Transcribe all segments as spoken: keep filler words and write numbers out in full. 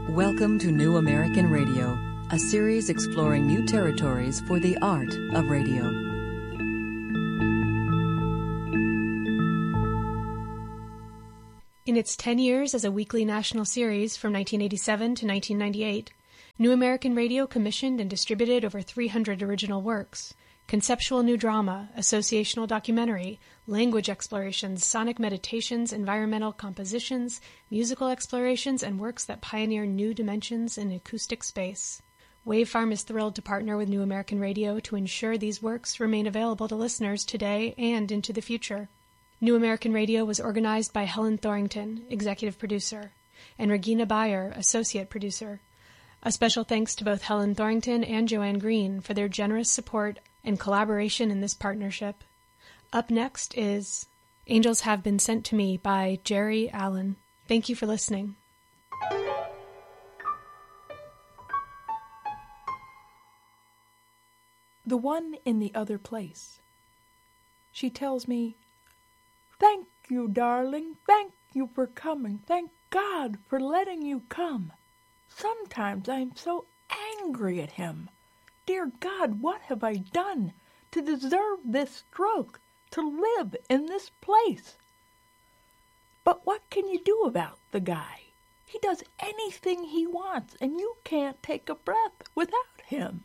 Welcome to New American Radio, a series exploring new territories for the art of radio. In its ten years as a weekly national series from nineteen eighty-seven to nineteen ninety-eight, New American Radio commissioned and distributed over three hundred original works. Conceptual new drama, associational documentary, language explorations, sonic meditations, environmental compositions, musical explorations, and works that pioneer new dimensions in acoustic space. Wavefarm is thrilled to partner with New American Radio to ensure these works remain available to listeners today and into the future. New American Radio was organized by Helen Thorington, executive producer, and Regina Bayer, associate producer. A special thanks to both Helen Thorington and Joanne Green for their generous support and collaboration in this partnership. Up next is Angels Have Been Sent to Me by Jerry Allen. Thank you for listening. The one in the other place. She tells me, "Thank you, darling. Thank you for coming. Thank God for letting you come. Sometimes I'm so angry at him. Dear God, what have I done to deserve this stroke, to live in this place? But what can you do about the guy? He does anything he wants, and you can't take a breath without him."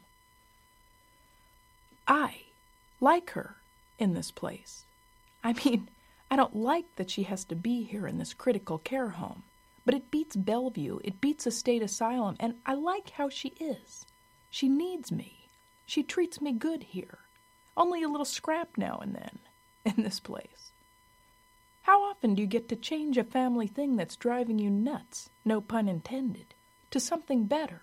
I like her in this place. I mean, I don't like that she has to be here in this critical care home, but it beats Bellevue, it beats a state asylum, and I like how she is. She needs me. She treats me good here. Only a little scrap now and then in this place. How often do you get to change a family thing that's driving you nuts, no pun intended, to something better?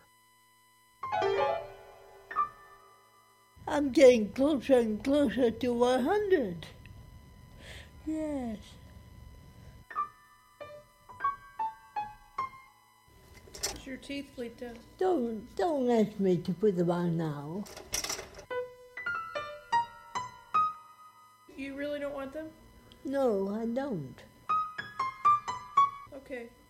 I'm getting closer and closer to one hundred. Yes. Brush your teeth, Lita. Don't, don't ask me to put them on now. You really don't want them? No, I don't. Okay.